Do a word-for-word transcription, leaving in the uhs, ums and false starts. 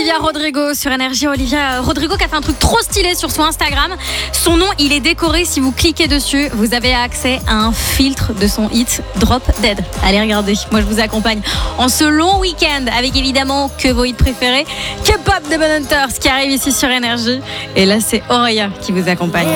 Olivia Rodrigo sur Énergie. Olivia Rodrigo qui a fait un truc trop stylé sur son Instagram. Son nom, il est décoré. Si vous cliquez dessus, vous avez accès à un filtre de son hit Drop Dead. Allez regarder, moi je vous accompagne en ce long week-end avec évidemment que vos hits préférés, que Pop de Bon Hunters qui arrive ici sur Énergie. Et là c'est Auréa qui vous accompagne.